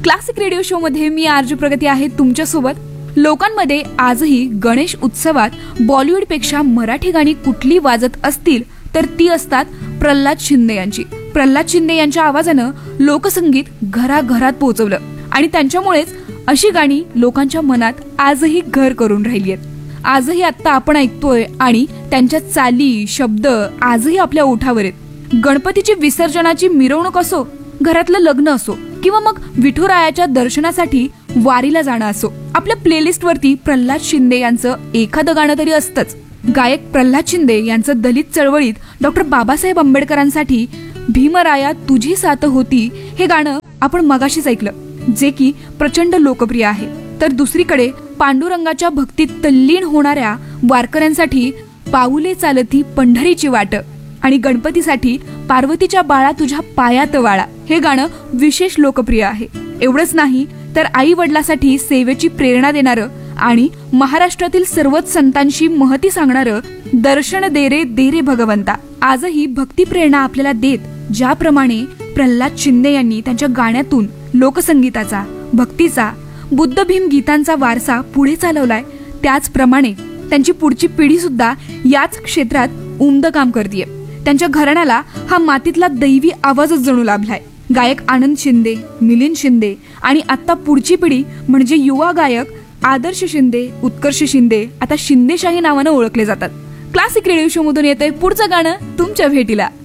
Classic radio show मध्ये मी आरजू प्रगती आहे तुमच्यासोबत. लोकांमध्ये आजही गणेश उत्सवात बॉलिवूड पेक्षा मराठी गाणी कुठली वाजत असतील तर ती असतात प्रल्हाद शिंदे यांची. प्रल्हाद शिंदे यांच्या आवाजानं लोकसंगीत घराघरात पोहोचवलं आणि त्यांच्यामुळेच अशी गाणी लोकांच्या मनात आजही घर करून राहिली आहेत. आजही आता आपण ऐकतोय आणि त्यांच्या चाली शब्द आजही आपल्या ओठावर आहेत. गणपतीची विसर्जनाची मिरवणूक असो, घरातलं लग्न असो किंवा मग विठुरायाच्या दर्शनासाठी वारीला जाणं असो, आपल्या प्लेलिस्ट वरती प्रल्हाद शिंदे यांचं एखादं गाणं तरी असतंच. गायक प्रल्हाद शिंदे यांचं दलित चळवळीत डॉक्टर बाबासाहेब आंबेडकरांसाठी भीमराया तुझी साथ होती हे गाणं आपण मगाशीच ऐकलं, जे की प्रचंड लोकप्रिय आहे. तर दुसरीकडे पांडुरंगाच्या भक्तीत तल्लीन होणाऱ्या वारकऱ्यांसाठी पाऊले चालती पंढरीची वाट आणि गणपतीसाठी पार्वतीच्या बाळा तुझ्या पायात वाळा हे गाणं विशेष लोकप्रिय आहे. एवढंच नाही तर आई वडिलासाठी सेवेची प्रेरणा देणारं आणि महाराष्ट्रातील सर्वच संतांशी महती सांगणारं दर्शन दे रे भगवंता आजही भक्ती प्रेरणा आपल्याला देत, ज्याप्रमाणे प्रल्हाद शिंदे यांनी त्यांच्या गाण्यातून लोकसंगीताचा, भक्तीचा, बुद्ध भीम गीतांचा वारसा पुढे चालवलाय, त्याचप्रमाणे त्यांची पुढची पिढी सुद्धा याच क्षेत्रात उमदं काम करतेय. त्यांच्या घराण्याला हा मातीतला दैवी आवाजच जणू लाभलाय. गायक आनंद शिंदे, मिलिंद शिंदे आणि आता पुढची पिढी म्हणजे युवा गायक आदर्श शिंदे, उत्कर्ष शिंदे आता शिंदेशाही नावानं ओळखले जातात. क्लासिक रेडिओ शो मधून येतंय पुढचं गाणं तुमच्या भेटीला.